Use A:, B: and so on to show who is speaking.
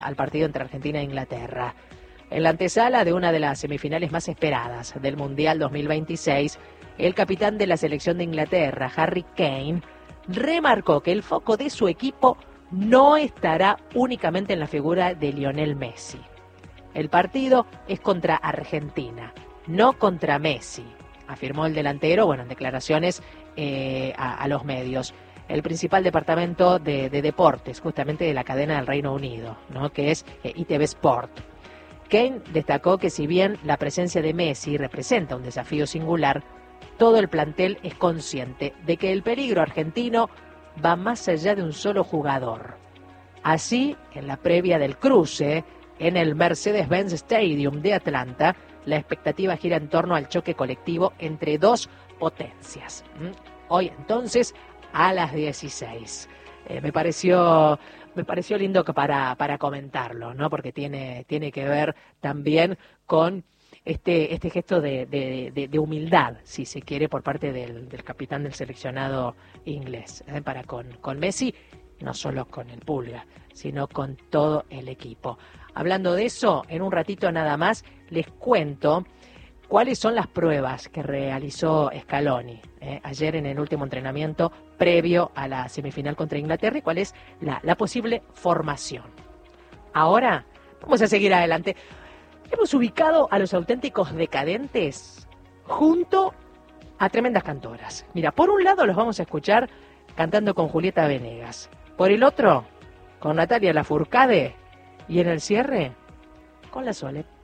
A: al partido entre Argentina e Inglaterra. En la antesala de una de las semifinales más esperadas del Mundial 2026, el capitán de la selección de Inglaterra, Harry Kane, remarcó que el foco de su equipo no estará únicamente en la figura de Lionel Messi. El partido es contra Argentina, no contra Messi, afirmó el delantero, en declaraciones a los medios. El principal departamento de deportes, justamente de la cadena del Reino Unido, ¿no?, que es ITV Sport. Kane destacó que si bien la presencia de Messi representa un desafío singular, todo el plantel es consciente de que el peligro argentino va más allá de un solo jugador. Así, en la previa del cruce, en el Mercedes-Benz Stadium de Atlanta, la expectativa gira en torno al choque colectivo entre dos potencias. Hoy, entonces, a las 16. Me pareció lindo para comentarlo, ¿no? Porque tiene que ver también con este gesto de humildad, si se quiere, por parte del capitán del seleccionado inglés, para con Messi, no solo con el Pulga, sino con todo el equipo. Hablando de eso, en un ratito nada más les cuento cuáles son las pruebas que realizó Scaloni ayer en el último entrenamiento previo a la semifinal contra Inglaterra y cuál es la posible formación. Ahora vamos a seguir adelante. Hemos ubicado a los auténticos decadentes junto a tremendas cantoras. Mira, por un lado los vamos a escuchar cantando con Julieta Venegas, por el otro con Natalia Lafourcade y en el cierre con la Sole.